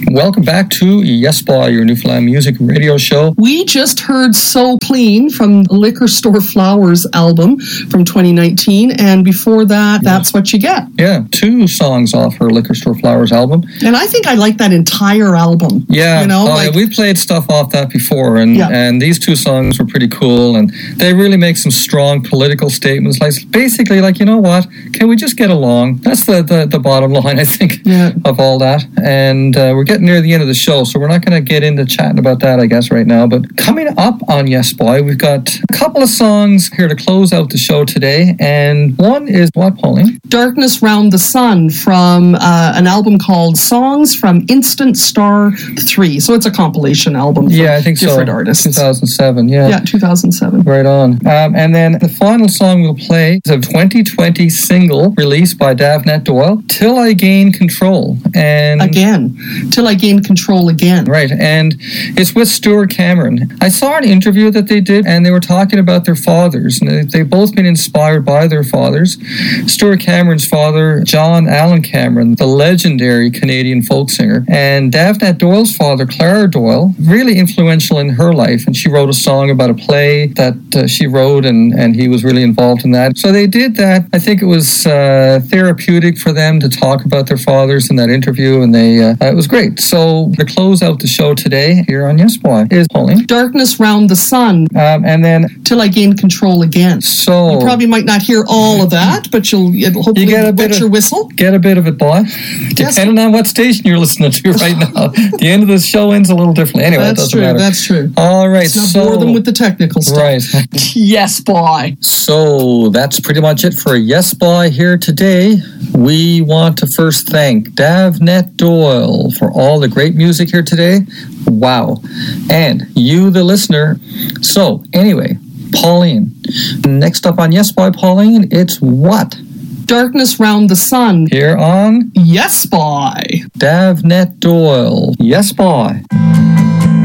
Welcome back to Yes Boy, your Newfoundland music radio show. We just heard So Clean from the Liquor Store Flowers album from 2019, and before that, That's What You Get. Yeah, 2 songs off her Liquor Store Flowers album. And I think I like that entire album. Yeah, you know, yeah, we played stuff off that before, and these 2 songs were pretty cool, and they really make some strong political statements, like basically like, you know what, can we just get along? That's the bottom line, I think, of all that. And we're getting near the end of the show, so we're not going to get into chatting about that, I guess, right now. But coming up on Yes Boy, we've got a couple of songs here to close out the show today, and one is what, Pauline? Darkness Round the Sun from an album called Songs from Instant Star 3. So it's a compilation album from I think different artists. 2007, Yeah, 2007. Right on. And then the final song we'll play is a 2020 single released by Davnet Doyle, Till I Gain Control. And again, Till I Gain Control again. Right, and it's with Stuart Cameron. I saw an interview that they did, and they were talking about their fathers, and they've both been inspired by their fathers. Stuart Cameron's father, John Allen Cameron, the legendary Canadian folk singer, and Davnet Doyle's father, Clara Doyle, really influential in her life, and she wrote a song about a play that she wrote, and he was really involved in that. So they did that. I think it was therapeutic for them to talk about their fathers in that interview, and it was great. So to close out the show today here on Yes Boy is Pauline. Darkness Round the Sun. And then Till I Gain Control again. So you probably might not hear all of that, but it'll hopefully wet your whistle. Get a bit of it, boy. Depending on what station you're listening to right now. The end of the show ends a little differently. Anyway, that's it doesn't true. matter. That's true. All right. Let's not bore them with the technical stuff. Right. Yes, boy. So that's pretty much it for Yes Boy here today. We want to first thank Davnet Doyle for all the great music here today. Wow. And you, the listener. So anyway, Pauline. Next up on Yes Boy, Pauline, it's what? Darkness Round the Sun. Here on Yes Boy. Davnet Doyle. Yes Boy.